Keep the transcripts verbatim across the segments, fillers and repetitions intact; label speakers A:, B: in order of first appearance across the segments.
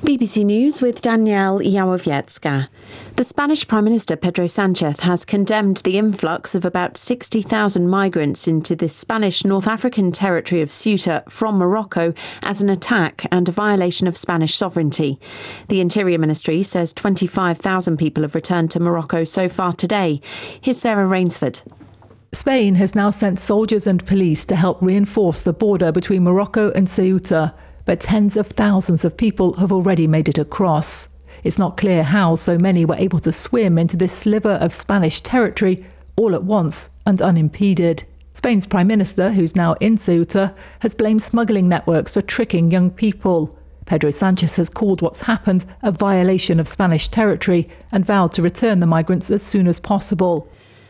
A: B B C News with Danielle Yałowiecka. The Spanish Prime Minister Pedro Sánchez has condemned the influx of about sixty thousand migrants into the Spanish North African territory of Ceuta from Morocco as an attack and a violation of Spanish sovereignty. The Interior Ministry says twenty-five thousand people have returned to Morocco so far today. Here's Sarah Rainsford.
B: Spain has now sent soldiers and police to help reinforce the border between Morocco and Ceuta, but tens of thousands of people have already made it across. It's not clear how so many were able to swim into this sliver of Spanish territory all at once and unimpeded. Spain's Prime Minister, who's now in Ceuta, has blamed smuggling networks for tricking young people. Pedro Sánchez has called what's happened a violation of Spanish territory and vowed to return the migrants as soon as possible.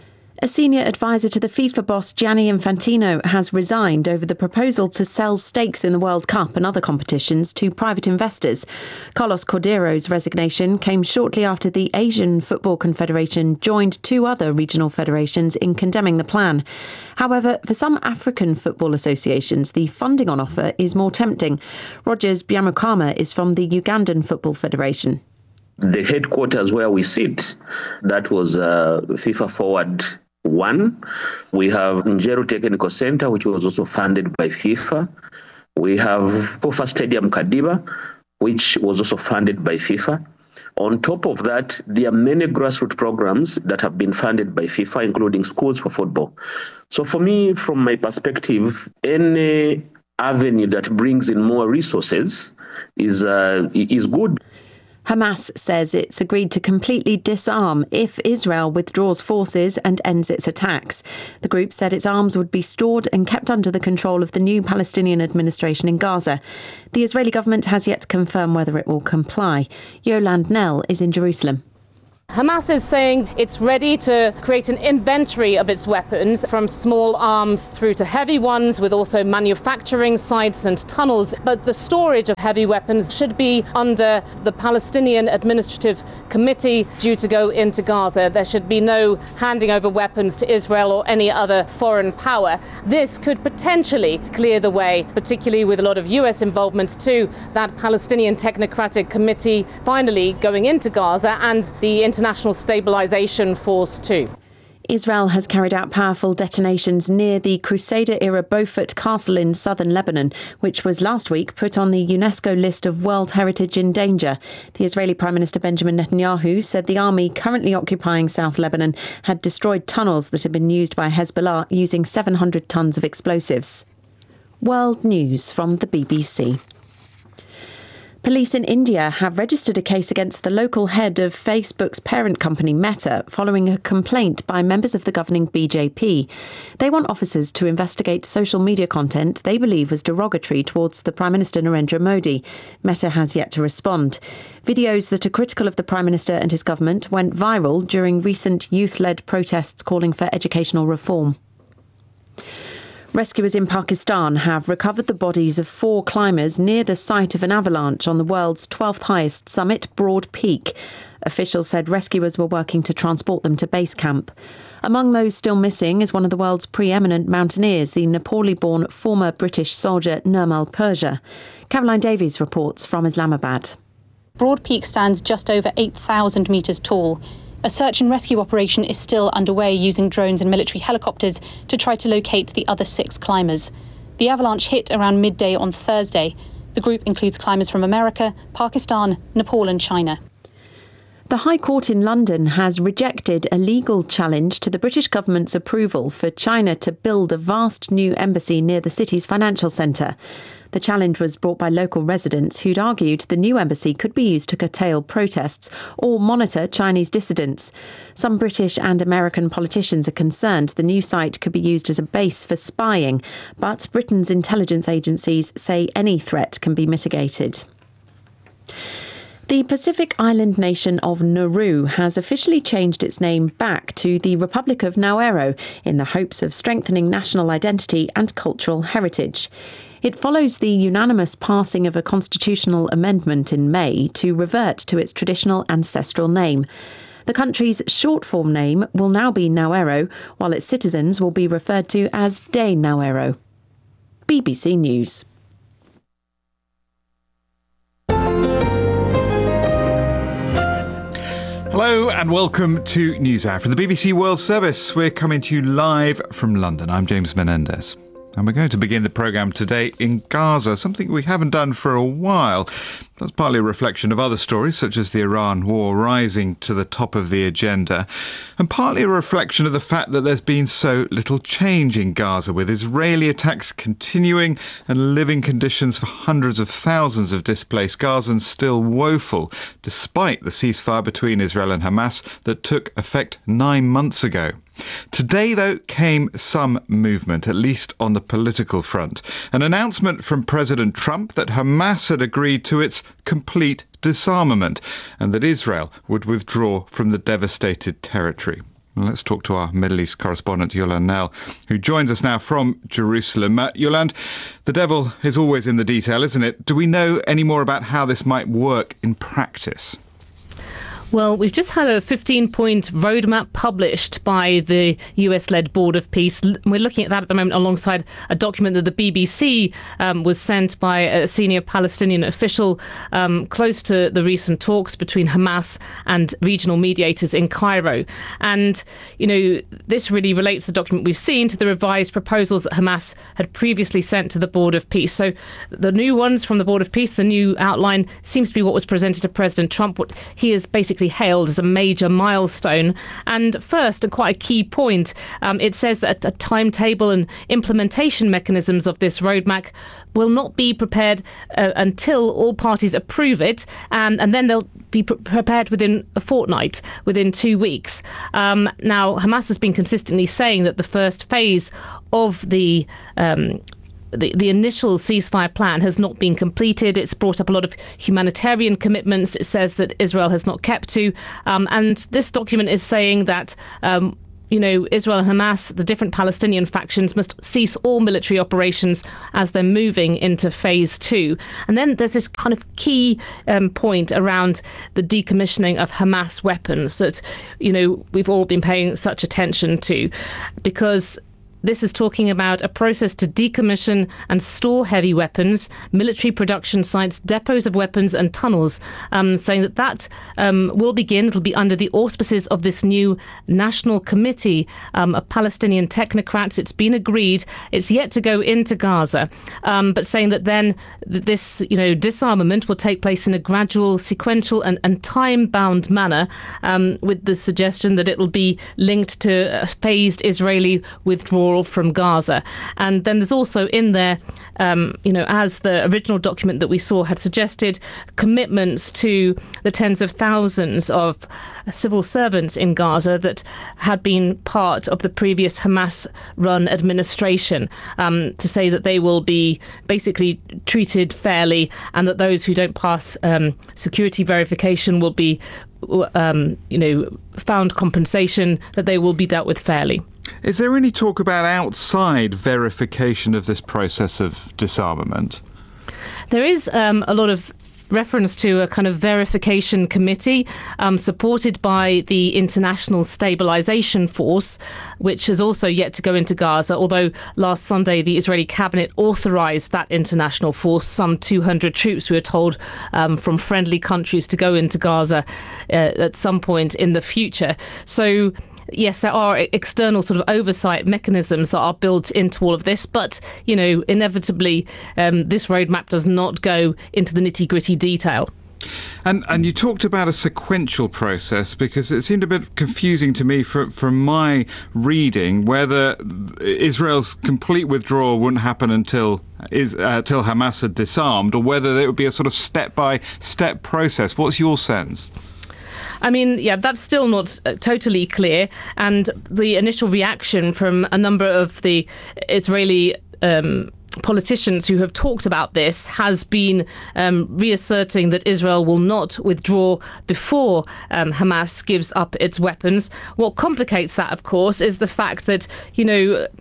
A: A senior advisor to the FIFA boss Gianni Infantino has resigned over the proposal to sell stakes in the World Cup and other competitions to private investors. Carlos Cordeiro's resignation came shortly after the Asian Football Confederation joined two other regional federations in condemning the plan. However, for some African football associations, the funding on offer is more tempting. Rogers Byamukama is from the Ugandan Football Federation.
C: The headquarters where we sit, that was uh, FIFA Forward One. We have Njeru Technical Center, which was also funded by FIFA. We have Pofa Stadium Kadiba, which was also funded by FIFA. On top of that, there are many grassroots programs that have been funded by FIFA, including schools for football. So for me, from my perspective, any avenue that brings in more resources is uh, is good.
A: Hamas says it's agreed to completely disarm if Israel withdraws forces and ends its attacks. The group said its arms would be stored and kept under the control of the new Palestinian administration in Gaza. The Israeli government has yet to confirm whether it will comply. Yolande Nell is in Jerusalem.
D: Hamas is saying it's ready to create an inventory of its weapons, from small arms through to heavy ones, with also manufacturing sites and tunnels. But the storage of heavy weapons should be under the Palestinian Administrative Committee due to go into Gaza. There should be no handing over weapons to Israel or any other foreign power. This could potentially clear the way, particularly with a lot of U S involvement to that Palestinian Technocratic Committee finally going into Gaza and the International International Stabilization Force too.
A: Israel has carried out powerful detonations near the Crusader-era Beaufort Castle in southern Lebanon, which was last week put on the UNESCO list of World Heritage in Danger. The Israeli Prime Minister Benjamin Netanyahu said the army currently occupying South Lebanon had destroyed tunnels that had been used by Hezbollah using seven hundred tons of explosives. World News from the B B C. Police in India have registered a case against the local head of Facebook's parent company Meta following a complaint by members of the governing B J P. They want officers to investigate social media content they believe was derogatory towards the Prime Minister Narendra Modi. Meta has yet to respond. Videos that are critical of the Prime Minister and his government went viral during recent youth-led protests calling for educational reform. Rescuers in Pakistan have recovered the bodies of four climbers near the site of an avalanche on the world's twelfth highest summit, Broad Peak. Officials said rescuers were working to transport them to base camp. Among those still missing is one of the world's preeminent mountaineers, the Nepali-born former British soldier Nirmal Purja. Caroline Davies reports from Islamabad.
E: Broad Peak stands just over eight thousand metres tall. A search and rescue operation is still underway using drones and military helicopters to try to locate the other six climbers. The avalanche hit around midday on Thursday. The group includes climbers from America, Pakistan, Nepal and China.
A: The High Court in London has rejected a legal challenge to the British government's approval for China to build a vast new embassy near the city's financial centre. The challenge was brought by local residents who'd argued the new embassy could be used to curtail protests or monitor Chinese dissidents. Some British and American politicians are concerned the new site could be used as a base for spying, but Britain's intelligence agencies say any threat can be mitigated. The Pacific island nation of Nauru has officially changed its name back to the Republic of Nauru in the hopes of strengthening national identity and cultural heritage. It follows the unanimous passing of a constitutional amendment in May to revert to its traditional ancestral name. The country's short-form name will now be Nauru, while its citizens will be referred to as De Nauru. B B C News.
F: Hello and welcome to NewsHour from the B B C World Service. We're coming to you live from London. I'm James Menendez. And we're going to begin the programme today in Gaza, something we haven't done for a while. That's partly a reflection of other stories, such as the Iran war rising to the top of the agenda, and partly a reflection of the fact that there's been so little change in Gaza, with Israeli attacks continuing and living conditions for hundreds of thousands of displaced Gazans still woeful, despite the ceasefire between Israel and Hamas that took effect nine months ago. Today, though, came some movement, at least on the political front. An announcement from President Trump that Hamas had agreed to its complete disarmament and that Israel would withdraw from the devastated territory. Let's talk to our Middle East correspondent, Yolande Knell, who joins us now from Jerusalem. Uh, Yolande, the devil is always in the detail, isn't it? Do we know any more about how this might work in practice?
D: Well, we've just had a fifteen-point roadmap published by the U S-led Board of Peace. We're looking at that at the moment alongside a document that the B B C um, was sent by a senior Palestinian official um, close to the recent talks between Hamas and regional mediators in Cairo. And, you know, this really relates the document we've seen to the revised proposals that Hamas had previously sent to the Board of Peace. So the new ones from the Board of Peace, the new outline, seems to be what was presented to President Trump, what he is basically hailed as a major milestone. And first, and quite a key point, um, it says that a timetable and implementation mechanisms of this roadmap will not be prepared uh, until all parties approve it, and, and then they'll be pre- prepared within a fortnight, within two weeks. Um, now, Hamas has been consistently saying that the first phase of the um, The, the initial ceasefire plan has not been completed. It's brought up a lot of humanitarian commitments. It says that Israel has not kept to. Um, and this document is saying that, um, you know, Israel and Hamas, the different Palestinian factions, must cease all military operations as they're moving into phase two. And then there's this kind of key um, point around the decommissioning of Hamas weapons that, you know, we've all been paying such attention to, because this is talking about a process to decommission and store heavy weapons, military production sites, depots of weapons and tunnels, um, saying that that um, will begin. It'll be under the auspices of this new National Committee um, of Palestinian technocrats. It's been agreed. It's yet to go into Gaza, um, but saying that then th- this, you know, disarmament will take place in a gradual, sequential and, and time-bound manner, um, with the suggestion that it will be linked to a phased Israeli withdrawal from Gaza. And then there's also in there, um, you know, as the original document that we saw had suggested, commitments to the tens of thousands of civil servants in Gaza that had been part of the previous Hamas-run administration, um, to say that they will be basically treated fairly, and that those who don't pass um, security verification will be, um, you know, found compensation, that they will be dealt with fairly.
F: Is there any talk about outside verification of this process of disarmament?
D: There is um, a lot of reference to a kind of verification committee um, supported by the International Stabilization Force, which has also yet to go into Gaza, although last Sunday the Israeli cabinet authorized that international force, some two hundred troops, we were told, um, from friendly countries to go into Gaza uh, at some point in the future. So yes, there are external sort of oversight mechanisms that are built into all of this, but, you know, inevitably um, this roadmap does not go into the nitty-gritty detail.
F: And and you talked about a sequential process, because it seemed a bit confusing to me from, from my reading whether Israel's complete withdrawal wouldn't happen until is uh, until Hamas had disarmed, or whether it would be a sort of step-by-step process. What's your sense?
D: I mean, yeah, that's still not uh, totally clear. And the initial reaction from a number of the Israeli um, politicians who have talked about this has been um, reasserting that Israel will not withdraw before um, Hamas gives up its weapons. What complicates that, of course, is the fact that, you know,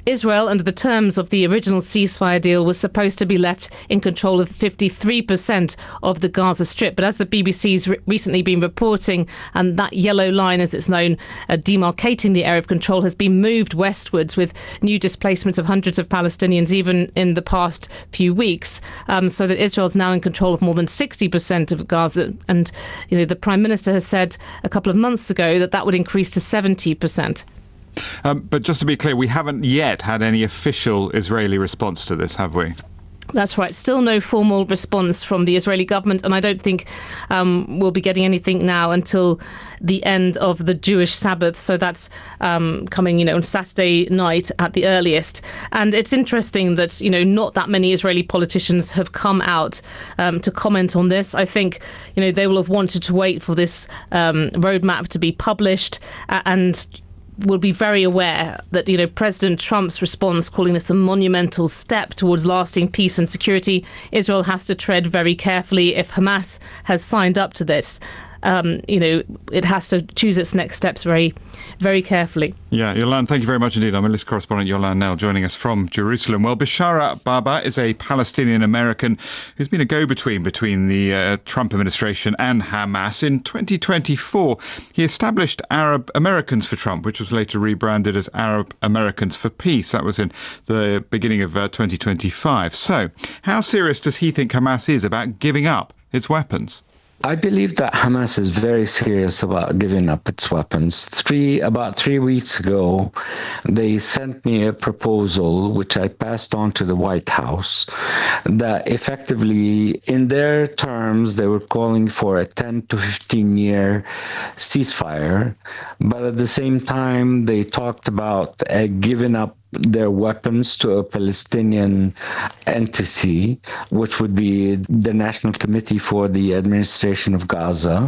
D: Israel, under the terms of the original ceasefire deal, was supposed to be left in control of fifty-three percent of the Gaza Strip. But as the B B C's re- recently been reporting, and that yellow line, as it's known, uh, demarcating the area of control, has been moved westwards with new displacements of hundreds of Palestinians even in the past few weeks, um, so that Israel's now in control of more than sixty percent of Gaza. And, you know, the Prime Minister has said a couple of months ago that that would increase to seventy percent.
F: Um, but just to be clear, we haven't yet had any official Israeli response to this, have we?
D: That's right. Still no formal response from the Israeli government, and I don't think um, we'll be getting anything now until the end of the Jewish Sabbath. So that's um, coming, you know, on Saturday night at the earliest. And it's interesting that, you know, not that many Israeli politicians have come out um, to comment on this. I think, you know, they will have wanted to wait for this um, roadmap to be published uh, and will be very aware that, you know, President Trump's response, calling this a monumental step towards lasting peace and security, Israel has to tread very carefully. If Hamas has signed up to this, um, you know, it has to choose its next steps very, very carefully.
F: Yeah, Yolande, thank you very much indeed. Our Middle East correspondent Yolande Knell joining us from Jerusalem. Well, Bishara Baba is a Palestinian-American who's been a go-between between the uh, Trump administration and Hamas. In twenty twenty-four, he established Arab Americans for Trump, which was later rebranded as Arab Americans for Peace. That was in the beginning of uh, twenty twenty-five. So, how serious does he think Hamas is about giving up its weapons?
G: I believe that Hamas is very serious about giving up its weapons. Three about three weeks ago, they sent me a proposal, which I passed on to the White House, that effectively, in their terms, they were calling for a ten to fifteen year ceasefire. But at the same time, they talked about uh, giving up their weapons to a Palestinian entity, which would be the National Committee for the Administration of Gaza.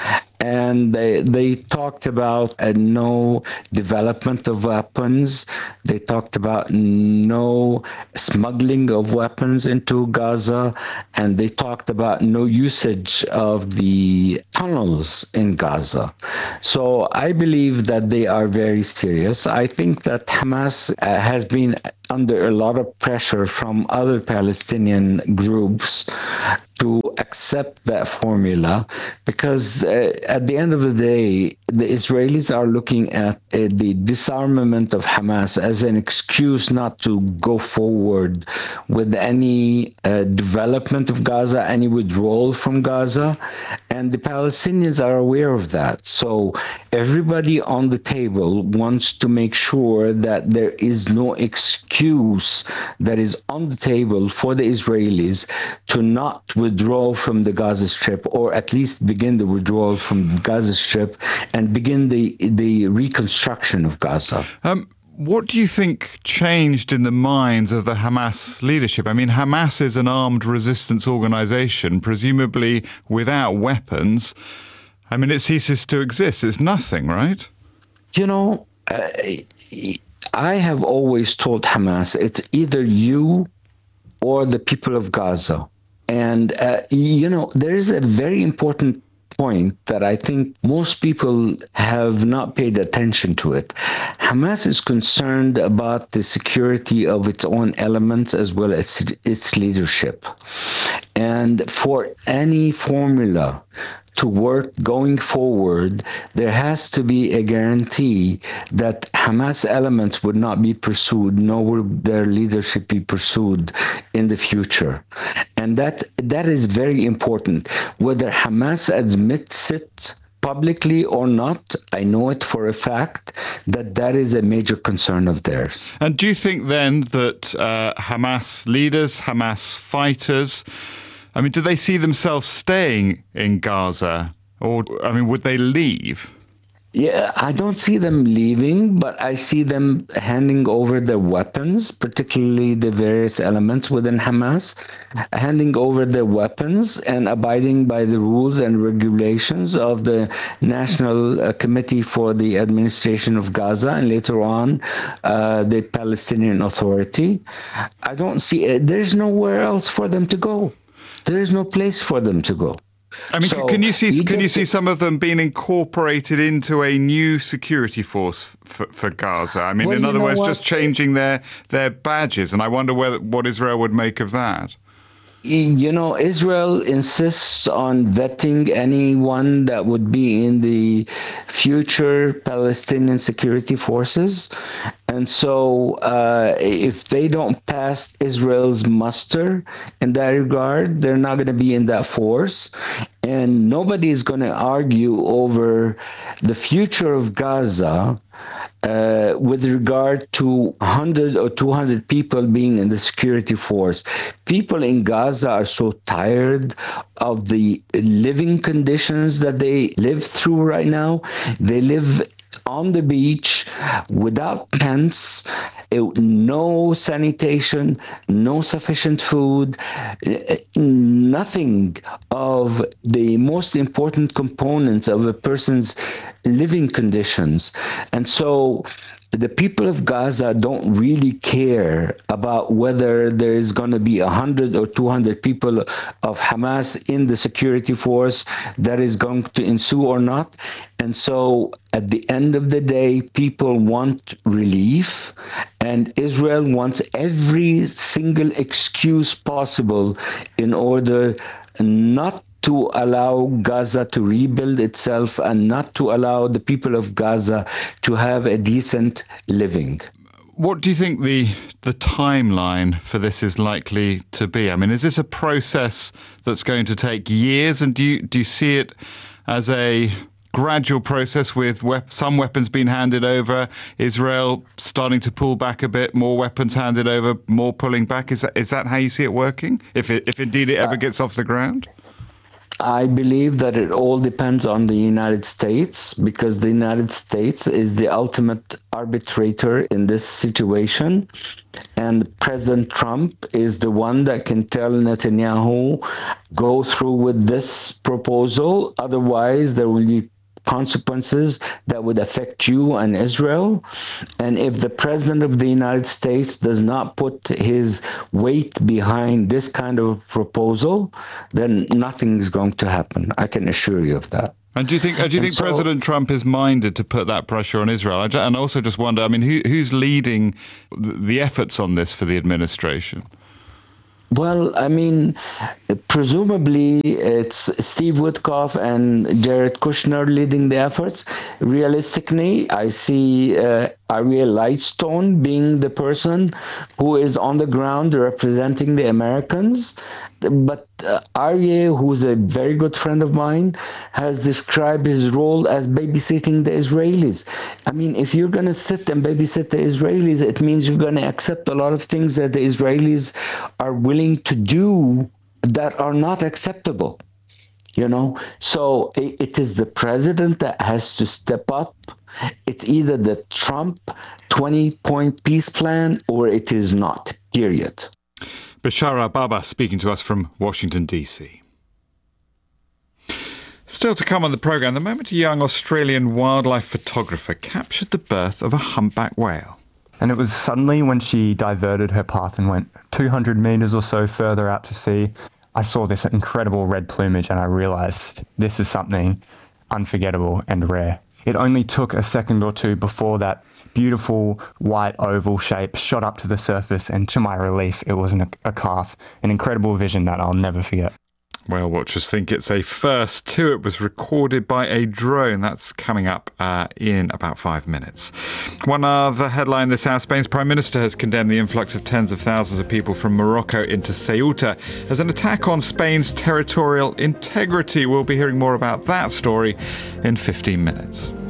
G: And they they talked about a no development of weapons. They talked about no smuggling of weapons into Gaza. And they talked about no usage of the tunnels in Gaza. So I believe that they are very serious. I think that Hamas uh, has been under a lot of pressure from other Palestinian groups to accept that formula, because uh, at the end of the day, the Israelis are looking at uh, the disarmament of Hamas as an excuse not to go forward with any uh, development of Gaza, any withdrawal from Gaza. And the Palestinians are aware of that. So everybody on the table wants to make sure that there is no excuse that is on the table for the Israelis to not withdraw from the Gaza Strip, or at least begin the withdrawal from the Gaza Strip and begin the the reconstruction of Gaza.
F: Um, what do you think changed in the minds of the Hamas leadership? I mean, Hamas is an armed resistance organization, presumably without weapons. I mean, it ceases to exist. It's nothing, right?
G: You know, uh, I have always told Hamas, it's either you or the people of Gaza. And, uh, you know, there is a very important point that I think most people have not paid attention to it. Hamas is concerned about the security of its own elements as well as its leadership. And for any formula to work going forward, there has to be a guarantee that Hamas elements would not be pursued, nor will their leadership be pursued in the future. And that that is very important. Whether Hamas admits it publicly or not, I know it for a fact that that is a major concern of theirs.
F: And do you think then that uh, Hamas leaders, Hamas fighters, I mean, do they see themselves staying in Gaza? Or, I mean, would they leave?
G: Yeah, I don't see them leaving, but I see them handing over their weapons, particularly the various elements within Hamas, handing over their weapons and abiding by the rules and regulations of the National uh, Committee for the Administration of Gaza, and later on uh, the Palestinian Authority. I don't see it. There's nowhere else for them to go. There is no place for them to go.
F: I mean,
G: So
F: can you see
G: Egypt,
F: can you see some of them being incorporated into a new security force for, for Gaza? I mean,
G: Well,
F: in
G: you
F: other
G: know
F: words,
G: what?
F: just changing their their badges. And I wonder whether what Israel would make of that.
G: You know, Israel insists on vetting anyone that would be in the future Palestinian security forces. And so uh, if they don't pass Israel's muster in that regard, they're not going to be in that force. And nobody is going to argue over the future of Gaza uh, with regard to one hundred or two hundred people being in the security force. People in Gaza are so tired of the living conditions that they live through right now. They live on the beach without tents, no sanitation, no sufficient food, nothing of the most important components of a person's living conditions. And so the people of Gaza don't really care about whether there is going to be one hundred or two hundred people of Hamas in the security force that is going to ensue or not. And so at the end of the day, people want relief, and Israel wants every single excuse possible in order not to allow Gaza to rebuild itself and not to allow the people of Gaza to have a decent living.
F: What do you think the the timeline for this is likely to be? I mean, is this a process that's going to take years, and do you do you see it as a gradual process with wep- some weapons being handed over, Israel starting to pull back a bit, more weapons handed over, more pulling back? Is that is that how you see it working? If it, if indeed it ever gets off the ground?
G: I believe that it all depends on the United States, because the United States is the ultimate arbitrator in this situation. And President Trump is the one that can tell Netanyahu, go through with this proposal. Otherwise, there will be consequences that would affect you and Israel. And if the President of the United States does not put his weight behind this kind of proposal, then nothing is going to happen. I can assure you of that.
F: And do you think? Do you think
G: so,
F: President Trump is minded to put that pressure on Israel? I, and also just wonder, I mean, who, who's leading the efforts on this for the administration?
G: Well, I mean, presumably it's Steve Witkoff and Jared Kushner leading the efforts. Realistically, I see uh, Ariel Lightstone being the person who is on the ground representing the Americans. But uh, Aryeh, who's a very good friend of mine, has described his role as babysitting the Israelis. I mean, if you're going to sit and babysit the Israelis, it means you're going to accept a lot of things that the Israelis are willing to do that are not acceptable. You know, so it, it is the president that has to step up. It's either the Trump twenty-point peace plan or it is not, period.
F: Bashara Baba speaking to us from Washington, D C. Still to come on the programme, the moment a young Australian wildlife photographer captured the birth of a humpback whale.
H: And it was suddenly when she diverted her path and went two hundred metres or so further out to sea, I saw this incredible red plumage and I realised this is something unforgettable and rare. It only took a second or two before that beautiful white oval shape shot up to the surface, and to my relief, it wasn't a, a calf. An incredible vision that I'll never forget.
F: Whale watchers think it's a first too. It was recorded by a drone. That's coming up uh, in about five minutes. One other headline this hour: Spain's Prime Minister has condemned the influx of tens of thousands of people from Morocco into Ceuta as an attack on Spain's territorial integrity. We'll be hearing more about that story in fifteen minutes.